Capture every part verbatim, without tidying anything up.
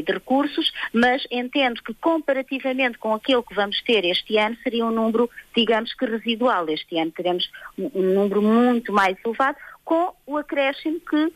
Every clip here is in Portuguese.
de recursos, mas entendo que comparativamente com aquele que vamos ter este ano seria um número, digamos que residual. Este ano teremos um, um número muito mais elevado, com o acréscimo que uh,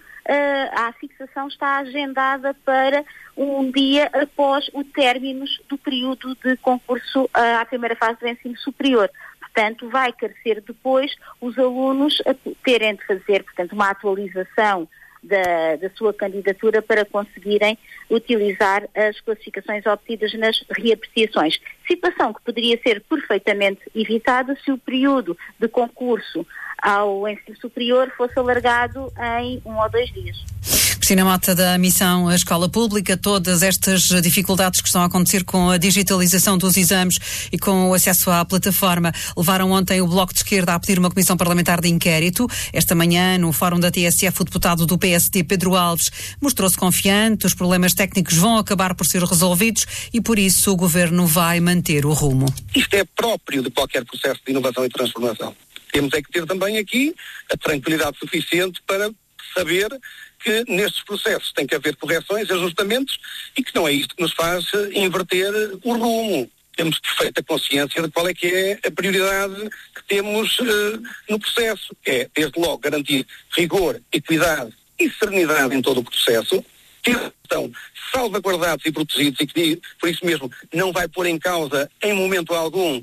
a fixação está agendada para um dia após o término do período de concurso uh, à primeira fase do ensino superior. Portanto, vai carecer depois os alunos a terem de fazer, portanto, uma atualização Da, da sua candidatura para conseguirem utilizar as classificações obtidas nas reapreciações. Situação que poderia ser perfeitamente evitada se o período de concurso ao ensino superior fosse alargado em um ou dois dias. Cristina Mota, da Missão à Escola Pública, todas estas dificuldades que estão a acontecer com a digitalização dos exames e com o acesso à plataforma levaram ontem o Bloco de Esquerda a pedir uma comissão parlamentar de inquérito. Esta manhã, no fórum da T S F, o deputado do P S D, Pedro Alves, mostrou-se confiante, os problemas técnicos vão acabar por ser resolvidos e por isso o Governo vai manter o rumo. Isto é próprio de qualquer processo de inovação e transformação. Temos é que ter também aqui a tranquilidade suficiente para saber que nestes processos tem que haver correções, ajustamentos e que não é isto que nos faz inverter o rumo. Temos perfeita consciência de qual é que é a prioridade que temos uh, no processo. É, desde logo, garantir rigor, equidade e serenidade em todo o processo, que estão salvaguardados e protegidos e que, por isso mesmo, não vai pôr em causa, em momento algum, uh,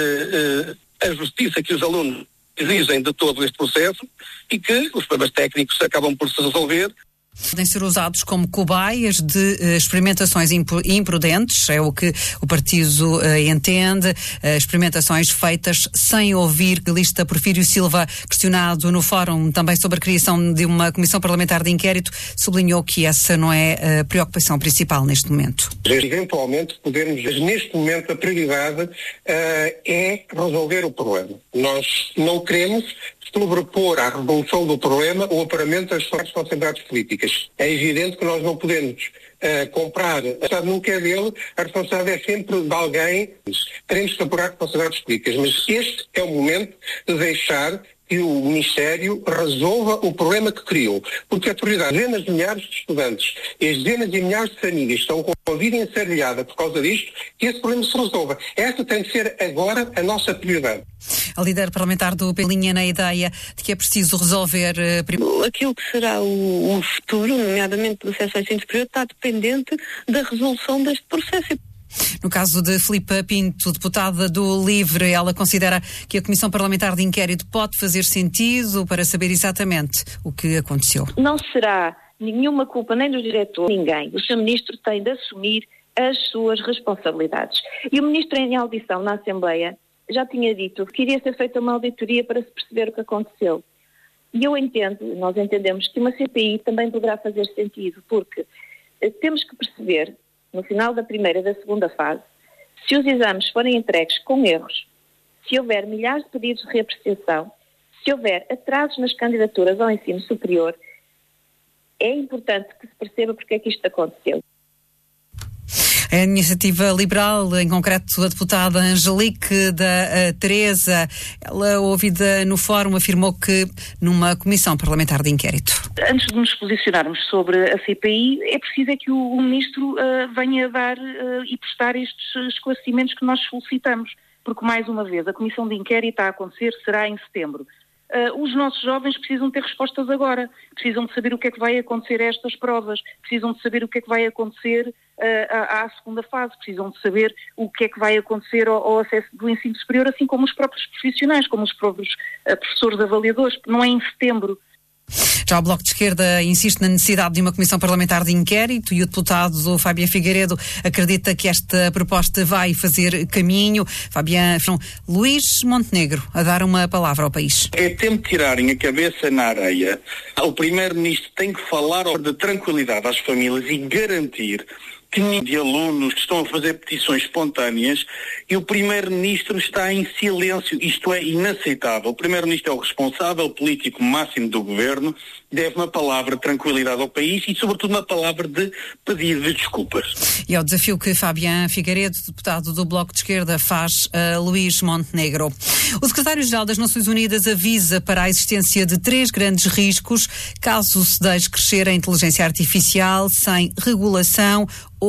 uh, a justiça que os alunos exigem de todo este processo e que os problemas técnicos acabam por se resolver. Podem ser usados como cobaias de uh, experimentações imprudentes, é o que o partido uh, entende, uh, experimentações feitas sem ouvir. Lista Porfírio Silva, questionado no fórum também sobre a criação de uma comissão parlamentar de inquérito, sublinhou que essa não é a preocupação principal neste momento. Eventualmente podermos, neste momento a prioridade uh, é resolver o problema. Nós não queremos sobrepor à resolução do problema o aparamento das responsabilidades políticas. É evidente que nós não podemos uh, comprar, a responsabilidade nunca é dele, a responsabilidade é sempre de alguém. Teremos que apurar responsabilidades políticas, mas este é o momento de deixar que o Ministério resolva o problema que criou. Porque a prioridade, dezenas de milhares de estudantes e as dezenas de milhares de famílias estão com a vida encerralhada por causa disto, que esse problema se resolva. Esta tem de ser agora a nossa prioridade. A líder parlamentar do P linha na ideia de que é preciso resolver... Uh, Aquilo que será o, o futuro, nomeadamente do acesso ao ensino superior, está dependente da resolução deste processo. No caso de Filipa Pinto, deputada do LIVRE, ela considera que a Comissão Parlamentar de Inquérito pode fazer sentido para saber exatamente o que aconteceu. Não será nenhuma culpa nem dos diretores, ninguém. O senhor Ministro tem de assumir as suas responsabilidades. E o Ministro, em audição na Assembleia, já tinha dito que iria ser feita uma auditoria para se perceber o que aconteceu. E eu entendo, nós entendemos que uma C P I também poderá fazer sentido, porque eh, temos que perceber, no final da primeira e da segunda fase, se os exames forem entregues com erros, se houver milhares de pedidos de reapreciação, se houver atrasos nas candidaturas ao ensino superior, é importante que se perceba porque é que isto aconteceu. A Iniciativa Liberal, em concreto a deputada Angelique da Teresa, ela, ouvida no fórum, afirmou que numa comissão parlamentar de inquérito. Antes de nos posicionarmos sobre a C P I, é preciso é que o, o Ministro uh, venha dar uh, e prestar estes esclarecimentos que nós solicitamos, porque, mais uma vez, a comissão de inquérito a acontecer será em setembro. Uh, os nossos jovens precisam ter respostas agora, precisam de saber o que é que vai acontecer a estas provas, precisam de saber o que é que vai acontecer uh, à, à segunda fase, precisam de saber o que é que vai acontecer ao, ao acesso do ensino superior, assim como os próprios profissionais, como os próprios uh, professores avaliadores, não é em setembro. Já o Bloco de Esquerda insiste na necessidade de uma comissão parlamentar de inquérito e o deputado Fabián Figueiredo acredita que esta proposta vai fazer caminho. Fabián, Luís Montenegro, a dar uma palavra ao país. É tempo de tirarem a cabeça na areia. O Primeiro-Ministro tem que falar de tranquilidade às famílias e garantir que de alunos que estão a fazer petições espontâneas e o Primeiro-Ministro está em silêncio. Isto é inaceitável. O Primeiro-Ministro é o responsável político máximo do Governo, deve uma palavra de tranquilidade ao país e, sobretudo, uma palavra de pedir de desculpas. E ao desafio que Fabián Figueiredo, deputado do Bloco de Esquerda, faz a Luís Montenegro. O secretário-geral das Nações Unidas avisa para a existência de três grandes riscos caso se deixe crescer a inteligência artificial sem regulação